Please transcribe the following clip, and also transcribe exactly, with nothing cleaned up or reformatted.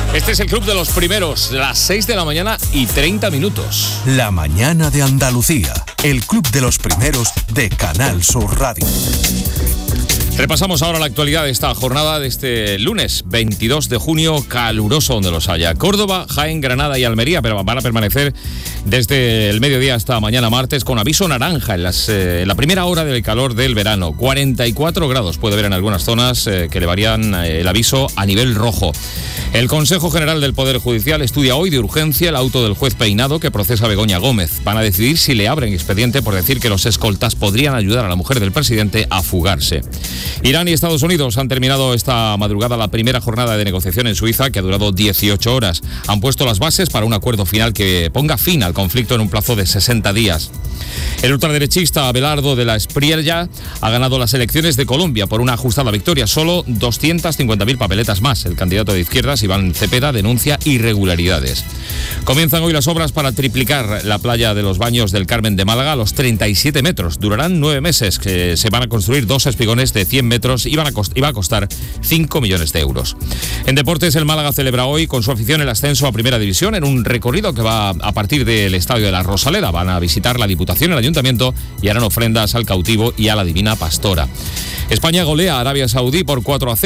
Este es el Club de los Primeros, las seis de la mañana y treinta minutos. La mañana de Andalucía, el Club de los Primeros de Canal Sur Radio. Repasamos ahora la actualidad de esta jornada de este lunes veintidós de junio, caluroso donde los haya. Córdoba, Jaén, Granada y Almería, pero van a permanecer desde el mediodía hasta mañana martes con aviso naranja en, las, eh, en la primera hora del calor del verano. cuarenta y cuatro grados puede haber en algunas zonas eh, que elevarían eh, el aviso a nivel rojo. El Consejo General del Poder Judicial estudia hoy de urgencia el auto del juez Peinado que procesa a Begoña Gómez. Van a decidir si le abren expediente por decir que los escoltas podrían ayudar a la mujer del presidente a fugarse. Irán y Estados Unidos han terminado esta madrugada la primera jornada de negociación en Suiza, que ha durado dieciocho horas. Han puesto las bases para un acuerdo final que ponga fin al conflicto en un plazo de sesenta días. El ultraderechista Abelardo de la Espriella ha ganado las elecciones de Colombia por una ajustada victoria, solo doscientas cincuenta mil papeletas más. El candidato de izquierdas, Iván Cepeda, denuncia irregularidades. Comienzan hoy las obras para triplicar la playa de los Baños del Carmen de Málaga a los treinta y siete metros. Durarán nueve meses, que se van a construir dos espigones de cien metros y van a cost- y va a costar cinco millones de euros. En deportes, el Málaga celebra hoy con su afición el ascenso a Primera División en un recorrido que va a partir del Estadio de la Rosaleda. Van a visitar la Diputación, el Ayuntamiento y harán ofrendas al cautivo y a la Divina Pastora. España golea a Arabia Saudí por cuatro a cero.